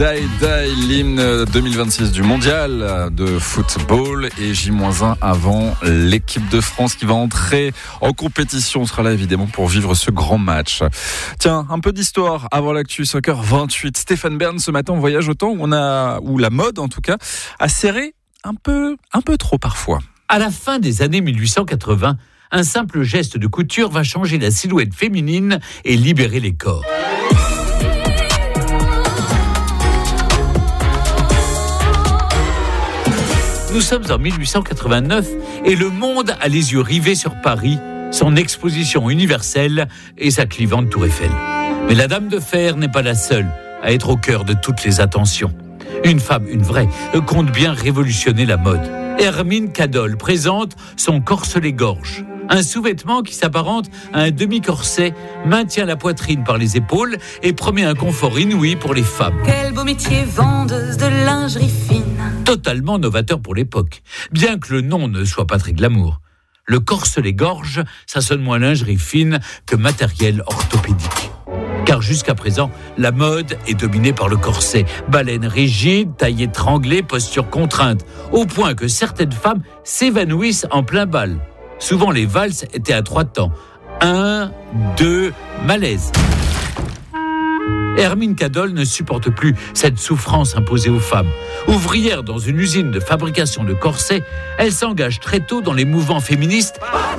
L'hymne 2026 du mondial de football et J-1 avant l'équipe de France qui va entrer en compétition. On sera là évidemment pour vivre ce grand match. Tiens, un peu d'histoire avant l'actu 5h28. Stéphane Bern, ce matin on voyage au temps où la mode en tout cas a serré un peu trop parfois. À la fin des années 1880, un simple geste de couture va changer la silhouette féminine et libérer les corps. Nous sommes en 1889 et le monde a les yeux rivés sur Paris, son exposition universelle et sa clivante tour Eiffel. Mais la Dame de Fer n'est pas la seule à être au cœur de toutes les attentions. Une femme, une vraie, compte bien révolutionner la mode. Hermine Cadol présente son corselet-gorge. Un sous-vêtement qui s'apparente à un demi-corset, maintient la poitrine par les épaules et promet un confort inouï pour les femmes. Quel beau métier, vendeuse de lingerie fine. Totalement novateur pour l'époque, bien que le nom ne soit pas très glamour. Le corselet-gorge, ça sonne moins lingerie fine que matériel orthopédique. Car jusqu'à présent, la mode est dominée par le corset. Baleine rigide, taille étranglée, posture contrainte, au point que certaines femmes s'évanouissent en plein bal. Souvent, les valses étaient à 3 temps. 1, 2, malaise. Hermine Cadol ne supporte plus cette souffrance imposée aux femmes. Ouvrière dans une usine de fabrication de corsets, elle s'engage très tôt dans les mouvements féministes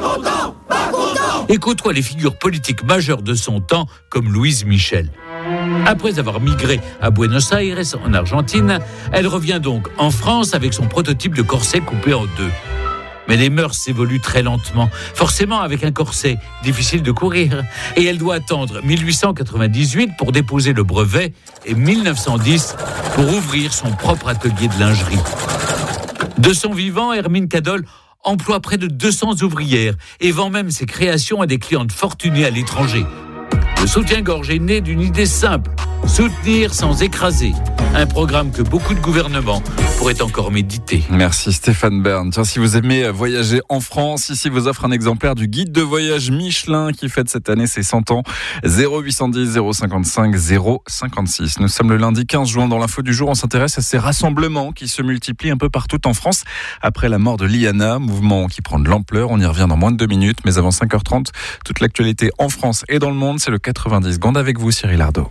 et côtoie les figures politiques majeures de son temps comme Louise Michel. Après avoir migré à Buenos Aires, en Argentine, elle revient donc en France avec son prototype de corset coupé en 2. Mais les mœurs s'évoluent très lentement. Forcément, avec un corset, difficile de courir. Et elle doit attendre 1898 pour déposer le brevet et 1910 pour ouvrir son propre atelier de lingerie. De son vivant, Hermine Cadol emploie près de 200 ouvrières et vend même ses créations à des clientes fortunées à l'étranger. Le soutien-gorge est né d'une idée simple, soutenir sans écraser. Un programme que beaucoup de gouvernements pourraient encore méditer. Merci Stéphane Bern. Tiens, si vous aimez voyager en France, ici vous offre un exemplaire du guide de voyage Michelin qui fête cette année ses 100 ans. 0810 055 056. Nous sommes le lundi 15 juin. Dans l'info du jour, on s'intéresse à ces rassemblements qui se multiplient un peu partout en France après la mort de Liana, mouvement qui prend de l'ampleur. On y revient dans moins de 2 minutes, mais avant 5h30, toute l'actualité en France et dans le monde, c'est le 90 secondes avec vous, Cyril Ardo.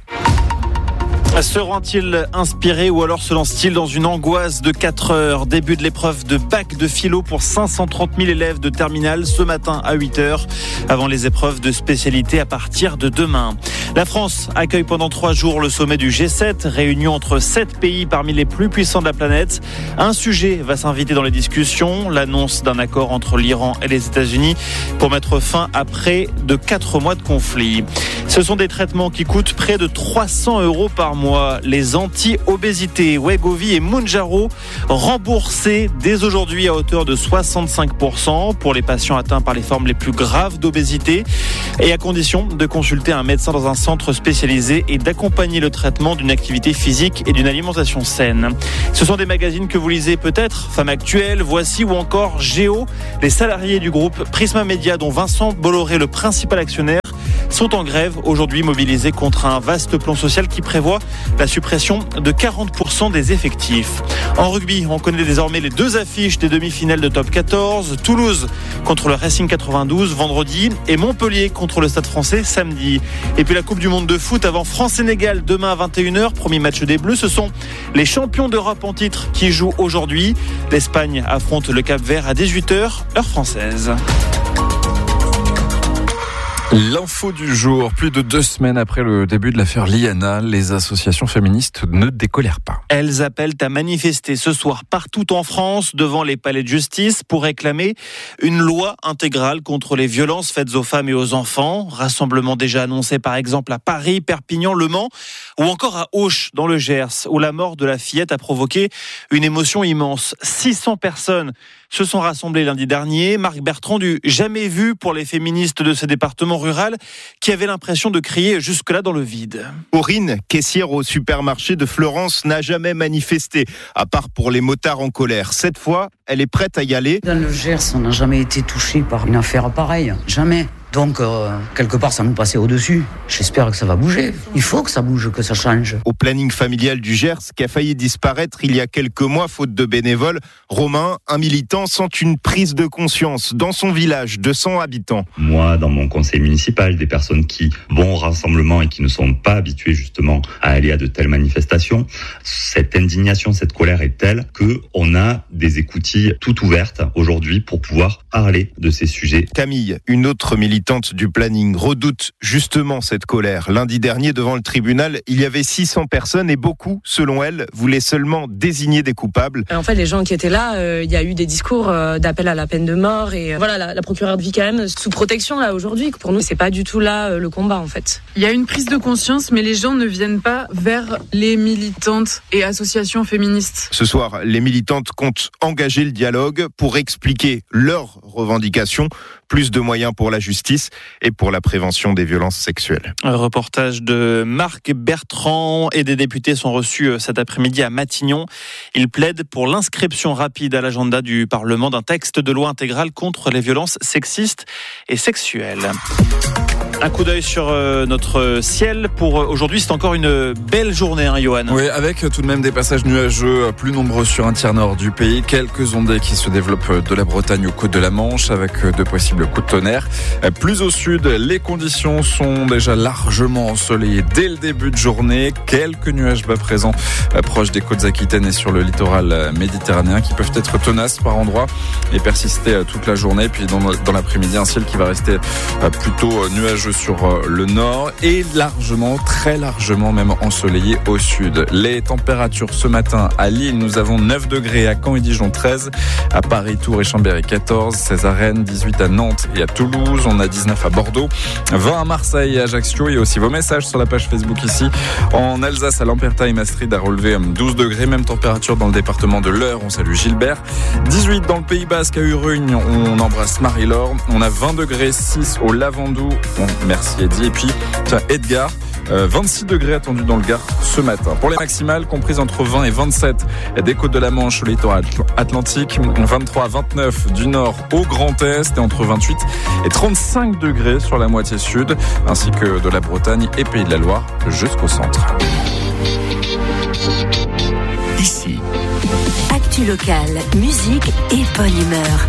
Seront-ils inspirés ou alors se lancent-ils dans une angoisse de 4 heures? Début de l'épreuve de bac de philo pour 530 000 élèves de terminale ce matin à 8 heures, avant les épreuves de spécialité à partir de demain. La France accueille pendant 3 jours le sommet du G7, réunion entre 7 pays parmi les plus puissants de la planète. Un sujet va s'inviter dans les discussions, l'annonce d'un accord entre l'Iran et les États-Unis pour mettre fin à près de 4 mois de conflit. Ce sont des traitements qui coûtent près de 300 € par mois. Les anti-obésité, Wegovy et Mounjaro, remboursés dès aujourd'hui à hauteur de 65% pour les patients atteints par les formes les plus graves d'obésité et à condition de consulter un médecin dans un centre spécialisé et d'accompagner le traitement d'une activité physique et d'une alimentation saine. Ce sont des magazines que vous lisez peut-être, Femme Actuelle, Voici ou encore Géo. Les salariés du groupe Prisma Media, dont Vincent Bolloré, le principal actionnaire, sont en grève aujourd'hui, mobilisés contre un vaste plan social qui prévoit la suppression de 40% des effectifs. En rugby, on connaît désormais les 2 affiches des demi-finales de Top 14. Toulouse contre le Racing 92 vendredi et Montpellier contre le Stade Français samedi. Et puis la Coupe du Monde de foot avant France-Sénégal demain à 21h. Premier match des Bleus. Ce sont les champions d'Europe en titre qui jouent aujourd'hui. L'Espagne affronte le Cap-Vert à 18h, heure française. L'info du jour, plus de 2 semaines après le début de l'affaire Liana, les associations féministes ne décolèrent pas. Elles appellent à manifester ce soir partout en France devant les palais de justice pour réclamer une loi intégrale contre les violences faites aux femmes et aux enfants. Rassemblement déjà annoncé par exemple à Paris, Perpignan, Le Mans ou encore à Auch dans le Gers où la mort de la fillette a provoqué une émotion immense. 600 personnes se sont rassemblées lundi dernier. Marc Bertrand du jamais vu pour les féministes de ce département rural qui avaient l'impression de crier jusque-là dans le vide. Aurine, caissière au supermarché de Florence, n'a jamais manifesté, à part pour les motards en colère. Cette fois, elle est prête à y aller. Dans le Gers, on n'a jamais été touché par une affaire pareille. Jamais. Donc, quelque part, ça nous passait au-dessus. J'espère que ça va bouger. Il faut que ça bouge, que ça change. Au planning familial du Gers, qui a failli disparaître il y a quelques mois, faute de bénévoles, Romain, un militant, sent une prise de conscience dans son village de 100 habitants. Moi, dans mon conseil municipal, des personnes qui vont au rassemblement et qui ne sont pas habituées justement à aller à de telles manifestations, cette indignation, cette colère est telle qu'on a des écoutilles toutes ouvertes aujourd'hui pour pouvoir parler de ces sujets. Camille, une autre militante du planning, redoute justement cette colère. Lundi dernier, devant le tribunal, il y avait 600 personnes et beaucoup, selon elle, voulaient seulement désigner des coupables. En fait, les gens qui étaient là, il y a eu des discours d'appel à la peine de mort et voilà, la procureure vit quand même sous protection là aujourd'hui. Pour nous, c'est pas du tout là le combat en fait. Il y a une prise de conscience, mais les gens ne viennent pas vers les militantes et associations féministes. Ce soir, les militantes comptent engager le dialogue pour expliquer leurs revendications, plus de moyens pour la justice et pour la prévention des violences sexuelles. Un reportage de Marc Bertrand et des députés sont reçus cet après-midi à Matignon. Ils plaident pour l'inscription rapide à l'agenda du Parlement d'un texte de loi intégral contre les violences sexistes et sexuelles. Un coup d'œil sur notre ciel pour aujourd'hui. C'est encore une belle journée, hein, Johan. Oui, avec tout de même des passages nuageux plus nombreux sur un tiers nord du pays. Quelques ondées qui se développent de la Bretagne aux côtes de la Manche avec de possibles coups de tonnerre. Plus au sud, les conditions sont déjà largement ensoleillées dès le début de journée. Quelques nuages bas présents proches des côtes aquitaines et sur le littoral méditerranéen qui peuvent être tenaces par endroits et persister toute la journée. Puis dans l'après-midi, un ciel qui va rester plutôt nuageux sur le nord et largement, très largement même ensoleillé au sud. Les températures ce matin à Lille, nous avons 9 degrés, à Caen et Dijon 13, à Paris, Tours et Chambéry 14, 16 à Rennes, 18 à Nantes et à Toulouse, on a 19 à Bordeaux, 20 à Marseille et Ajaccio et aussi vos messages sur la page Facebook ici. En Alsace, à Lamperta et Maastricht a relevé 12 degrés, même température dans le département de l'Eure, on salue Gilbert, 18 dans le Pays Basque à Urugne, on embrasse Marie-Laure, on a 20 degrés, 6 au Lavandou, merci Eddie. Et puis, Edgar, 26 degrés attendus dans le Gard ce matin. Pour les maximales, comprises entre 20 et 27 des côtes de la Manche au littoral atlantique, 23 à 29 du nord au Grand Est et entre 28 et 35 degrés sur la moitié sud, ainsi que de la Bretagne et Pays de la Loire jusqu'au centre. Ici. Actu locale, musique et bonne humeur.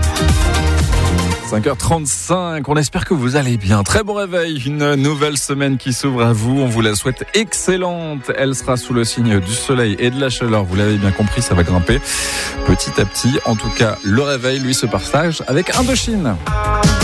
5h35, on espère que vous allez bien. Très bon réveil, une nouvelle semaine qui s'ouvre à vous. On vous la souhaite excellente. Elle sera sous le signe du soleil et de la chaleur. Vous l'avez bien compris, ça va grimper petit à petit. En tout cas, le réveil, lui, se partage avec Indochine.